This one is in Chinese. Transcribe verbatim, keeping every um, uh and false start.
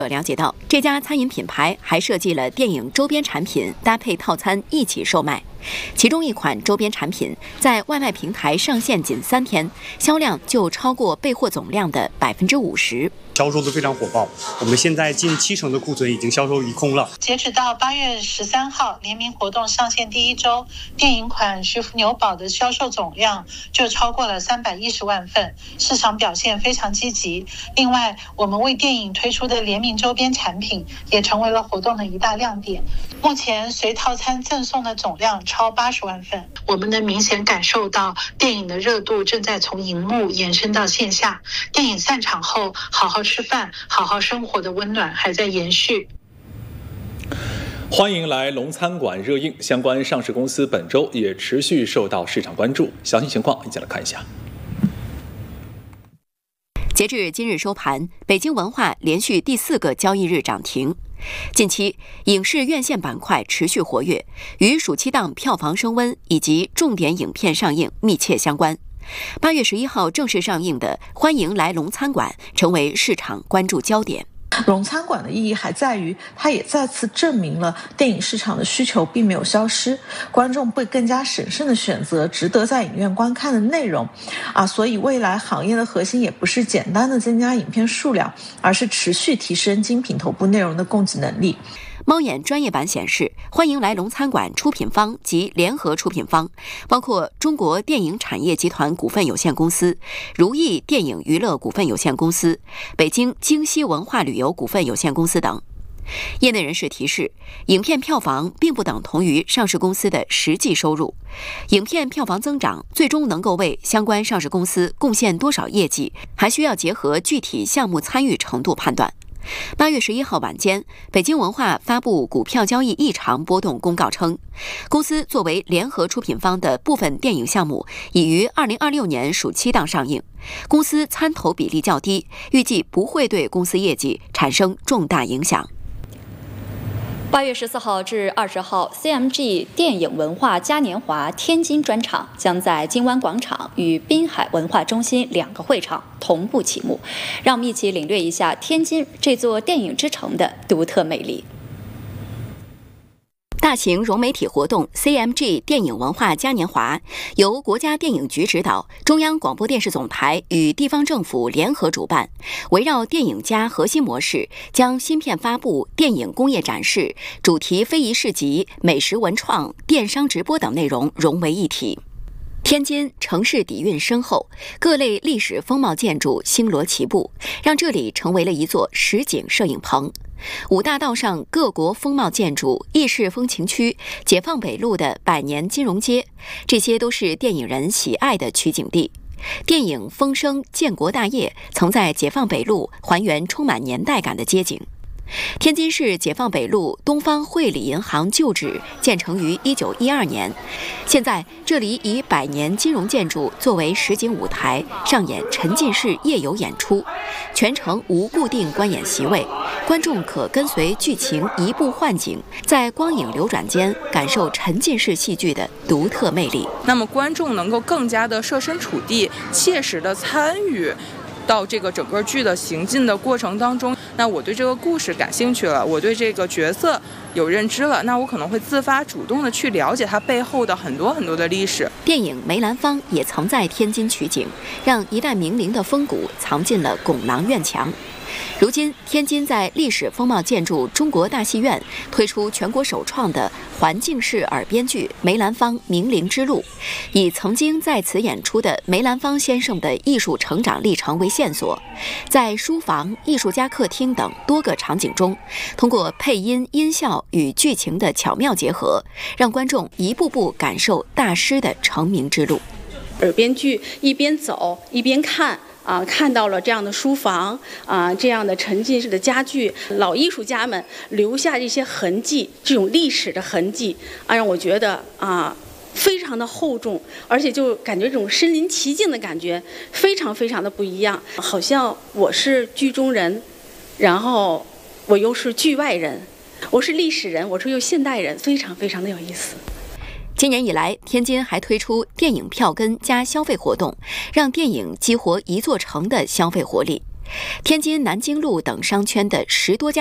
了解到，这家餐饮品牌还设计了电影周边产品搭配套餐一起售卖，其中一款周边产品在外卖平台上线仅三天，销量就超过备货总量的百分之五十。 销售的非常火爆，我们现在近七成的库存已经销售一空了。 截止到八月十三号，联名活动上线第一周，电影款徐福牛堡的销售总量就超过了三百一十万份，市场表现非常积极。另外，我们为电影推出的联名周边产品也成为了活动的一大亮点。目前随套餐赠送的总量超八十万份，我们能明显感受到电影的热度正在从荧幕延伸到线下，电影散场后好好吃饭、好好生活的温暖还在延续。 欢迎来龙餐馆热映，相关上市公司本周也持续受到市场关注。详细情况一起来看一下。 截至今日收盘，北京文化连续第四个交易日涨停。近期影视院线板块持续活跃，与暑期档票房升温以及重点影片上映密切相关。八月十一号正式上映的《欢迎来龙餐馆》成为市场关注焦点。 龙餐馆的意义还在于，它也再次证明了电影市场的需求并没有消失，观众会更加审慎地选择值得在影院观看的内容啊，所以未来行业的核心也不是简单的增加影片数量，而是持续提升精品头部内容的供给能力。 猫眼专业版显示，欢迎来龙餐馆出品方及联合出品方包括中国电影产业集团股份有限公司、如意电影娱乐股份有限公司、北京京西文化旅游股份有限公司等。业内人士提示，影片票房并不等同于上市公司的实际收入，影片票房增长最终能够为相关上市公司贡献多少业绩，还需要结合具体项目参与程度判断。八月十一号晚间，北京文化发布股票交易异常波动公告称，公司作为联合出品方的部分电影项目已于二零二六年暑期档上映，公司参投比例较低，预计不会对公司业绩产生重大影响。 八月十四号至二十号 ，C M G 电影文化嘉年华天津专场将在金湾广场与滨海文化中心两个会场同步启幕，让我们一起领略一下天津这座电影之城的独特魅力。 大型融媒体活动 C M G 电影文化嘉年华由国家电影局指导，中央广播电视总台与地方政府联合主办，围绕电影加核心模式，将新片发布、电影工业展示、主题非遗市集、美食文创、电商直播等内容融为一体。天津城市底蕴深厚，各类历史风貌建筑星罗棋布，让这里成为了一座实景摄影棚。五大道上各国风貌建筑、意式风情区、解放北路的百年金融街，这些都是电影人喜爱的取景地。电影《风声建国大业》曾在解放北路还原充满年代感的街景。天津市解放北路东方汇理银行旧址建成于一九一二年，现在这里以百年金融建筑作为实景舞台，上演沉浸式夜游演出，全程无固定观演席位，观众可跟随剧情移步换景，在光影流转间感受沉浸式戏剧的独特魅力。 那么观众能够更加的设身处地，切实的参与到这个整个剧的行进的过程当中，那我对这个故事感兴趣了，我对这个角色有认知了，那我可能会自发主动的去了解它背后的很多很多的历史。 电影《梅兰芳》也曾在天津取景，让一代名伶的风骨藏进了拱廊院墙。如今，天津在历史风貌建筑中国大戏院推出全国首创的环境式耳边剧《梅兰芳名伶之路》，以曾经在此演出的梅兰芳先生的艺术成长历程为线索，在书房、艺术家客厅等多个场景中，通过配音、音效与剧情的巧妙结合，让观众一步步感受大师的成名之路。 耳边剧一边走一边看。啊，看到了这样的书房啊，这样的沉浸式的家具，老艺术家们留下这些痕迹，这种历史的痕迹啊，让我觉得啊，非常的厚重，而且就感觉这种身临其境的感觉，非常非常的不一样，好像我是剧中人，然后我又是剧外人，我是历史人，我是又现代人，非常非常的有意思。 今年以来，天津还推出电影票根加消费活动，让电影激活一座城的消费活力。 天津南京路等商圈的十多家